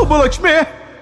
Subbalakshmi.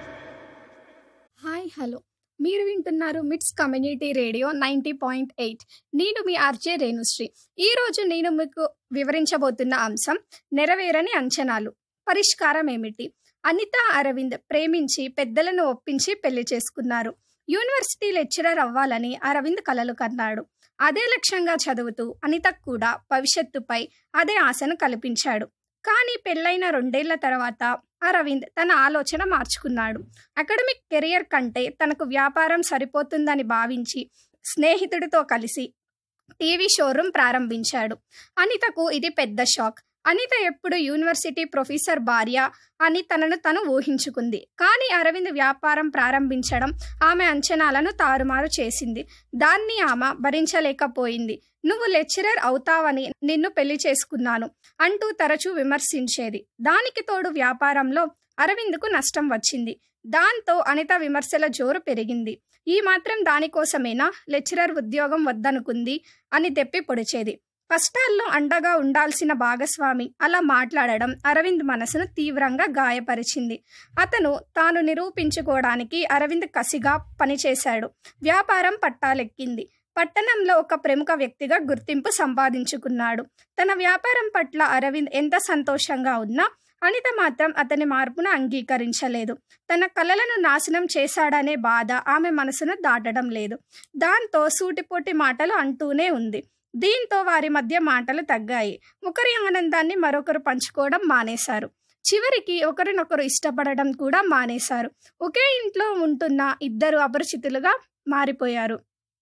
Hi hello, మీరు వింటున్నారు మిట్స్ కమ్యూనిటీ రేడియో 90.8. నేను మీ ఆర్జే రేణుశ్రీ. ఈరోజు నేను మీకు వివరించబోతున్న అంశం నెరవేరని అంచనాలు. పరిష్కారం ఏమిటి? అనిత అరవింద్ ప్రేమించి పెద్దలను ఒప్పించి పెళ్లి చేసుకున్నారు. యూనివర్సిటీ లెక్చరర్ అవ్వాలని అరవింద్ కలలు కన్నాడు. అదే లక్ష్యంగా చదువుతూ అనితకు కూడా భవిష్యత్తుపై అదే ఆశను కల్పించాడు. కానీ పెళ్ళైన 2 ఏళ్ల తర్వాత అరవింద్ తన ఆలోచన మార్చుకున్నాడు. అకాడమిక్ కెరియర్ కంటే తనకు వ్యాపారం సరిపోతుందని భావించి స్నేహితుడితో కలిసి టీవీ షోరూమ్ ప్రారంభించాడు. అనితకు ఇది పెద్ద షాక్. అనిత ఎప్పుడు యూనివర్సిటీ ప్రొఫెసర్ భార్య అని తనను తను ఊహించుకుంది. కానీ అరవింద్ వ్యాపారం ప్రారంభించడం ఆమె అంచనాలను తారుమారు చేసింది. దాన్ని ఆమె భరించలేకపోయింది. నువ్వు లెక్చరర్ అవుతావని నిన్ను పెళ్లి చేసుకున్నాను అంటూ తరచూ విమర్శించేది. దానికి తోడు వ్యాపారంలో అరవింద్కు నష్టం వచ్చింది. దాంతో అనిత విమర్శల జోరు పెరిగింది. ఈ మాత్రం దానికోసమేనా లెక్చరర్ ఉద్యోగం వద్దనుకుంది అని తెప్పి పొడిచేది. కష్టాల్లో అండగా ఉండాల్సిన భాగస్వామి అలా మాట్లాడడం అరవింద్ మనసును తీవ్రంగా గాయపరిచింది. అతను తాను నిరూపించుకోవడానికి అరవింద్ కసిగా పనిచేశాడు. వ్యాపారం పట్టాలెక్కింది. పట్టణంలో ఒక ప్రముఖ వ్యక్తిగా గుర్తింపు సంపాదించుకున్నాడు. తన వ్యాపారం పట్ల అరవింద్ ఎంత సంతోషంగా ఉన్నా అనిత మాత్రం అతని మార్పును అంగీకరించలేదు. తన కలలను నాశనం చేశాడనే బాధ ఆమె మనసును దాటడం లేదు. దాంతో సూటిపోటి మాటలు అంటూనే ఉంది. దీంతో వారి మధ్య మాటలు తగ్గాయి. ఒకరి ఆనందాన్ని మరొకరు పంచుకోవడం మానేశారు. చివరికి ఒకరినొకరు ఇష్టపడడం కూడా మానేశారు. ఒకే ఇంట్లో ఉంటున్న ఇద్దరు అపరిచితులుగా మారిపోయారు.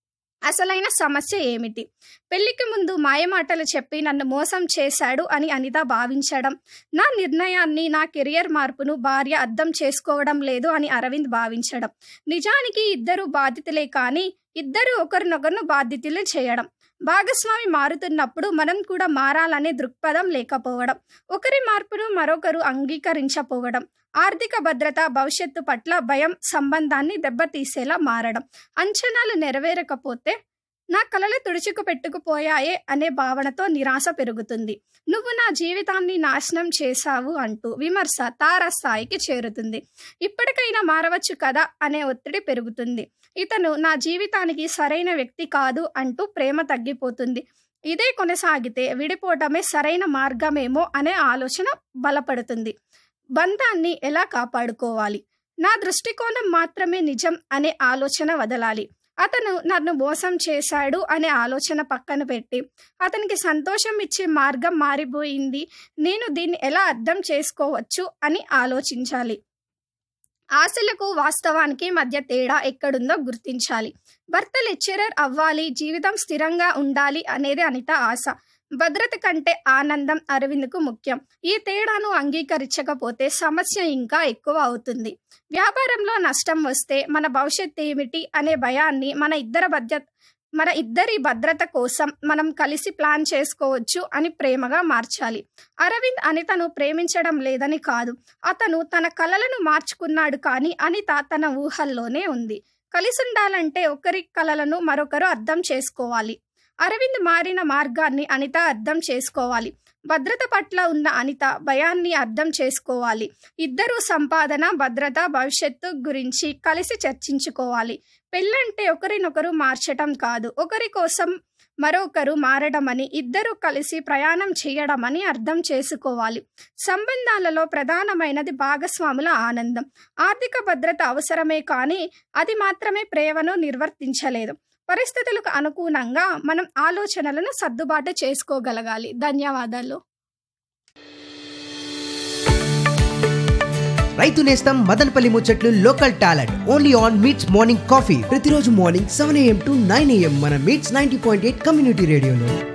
అసలైన సమస్య ఏమిటి? పెళ్లికి ముందు మాయమాటలు చెప్పి నన్ను మోసం చేశాడు అని అనిత భావించడం, నా నిర్ణయాన్ని, నా కెరియర్ మార్పును భార్య అర్థం చేసుకోవడం లేదు అని అరవింద్ భావించడం. నిజానికి ఇద్దరు బాధితులే, కానీ ఇద్దరు ఒకరినొకరును బాధితులు చేయడం. భాగస్వామి మారుతున్నప్పుడు మనం కూడా మారాలనే దృక్పథం లేకపోవడం, ఒకరి మార్పును మరొకరు అంగీకరించకపోవడం, ఆర్థిక భద్రత, భవిష్యత్తు పట్ల భయం సంబంధాన్ని దెబ్బతీసేలా మారడం, అంచనాలు నెరవేరకపోతే నా కలలు తుడుచుకు పెట్టుకుపోయాయే అనే భావనతో నిరాశ పెరుగుతుంది. నువ్వు నా జీవితాన్ని నాశనం చేశావు అంటూ విమర్శ తారస్థాయికి చేరుతుంది. ఇప్పటికైనా మారవచ్చు కదా అనే ఒత్తిడి పెరుగుతుంది. ఇతను నా జీవితానికి సరైన వ్యక్తి కాదు అంటూ ప్రేమ తగ్గిపోతుంది. ఇదే కొనసాగితే విడిపోవటమే సరైన మార్గమేమో అనే ఆలోచన బలపడుతుంది. బంధాన్ని ఎలా కాపాడుకోవాలి? నా దృష్టికోణం మాత్రమే నిజం అనే ఆలోచన వదలాలి. అతను నన్ను మోసం చేశాడు అనే ఆలోచన పక్కన పెట్టి అతనికి సంతోషం ఇచ్చే మార్గం మారిపోయింది, నేను దీన్ని ఎలా అర్థం చేసుకోవచ్చు అని ఆలోచించాలి. ఆశలకు వాస్తవానికి మధ్య తేడా ఎక్కడుందో గుర్తించాలి. భర్త లెక్చరర్ అవ్వాలి, జీవితం స్థిరంగా ఉండాలి అనేది అనిత ఆశ. భద్రత కంటే ఆనందం అరవింద్కు ముఖ్యం. ఈ తేడాను అంగీకరించకపోతే సమస్య ఇంకా ఎక్కువ అవుతుంది. వ్యాపారంలో నష్టం వస్తే మన భవిష్యత్ ఏమిటి అనే భయాన్ని మన ఇద్దరి భద్రత కోసం మనం కలిసి ప్లాన్ చేసుకోవచ్చు అని ప్రేమగా మార్చాలి. అరవింద్ అనితను ప్రేమించడం లేదని కాదు, అతను తన కలలను మార్చుకున్నాడు. కానీ అనిత తన ఊహల్లోనే ఉంది. కలిసి ఉండాలంటే ఒకరి కలలను మరొకరు అర్థం చేసుకోవాలి. అరవింద్ మారిన మార్గాన్ని అనిత అర్థం చేసుకోవాలి. భద్రత పట్ల ఉన్న అనిత భయాన్ని అర్థం చేసుకోవాలి. ఇద్దరూ సంపాదన, భద్రత, భవిష్యత్తు గురించి కలిసి చర్చించుకోవాలి. పెళ్ళంటే ఒకరినొకరు మార్చటం కాదు, ఒకరి కోసం మరొకరు మారడమని, ఇద్దరూ కలిసి ప్రయాణం చేయడమని అర్థం చేసుకోవాలి. సంబంధాలలో ప్రధానమైనది భాగస్వాముల ఆనందం. ఆర్థిక భద్రత అవసరమే, కానీ అది మాత్రమే ప్రేమను నిర్వర్తించలేదు. పరిస్థితులకు అనుగుణంగా మనం ఆలోచనలను సర్దుబాటు చేసుకోగలగాలి. ధన్యవాదాలు. రైతు నేస్తం మదనపల్లి ముచ్చట్లు local talent only on meets morning coffee. ప్రతిరోజు మార్నింగ్ 7 AM to 9 AM మన మీట్స్ 90.8 కమ్యూనిటీ రేడియోలో.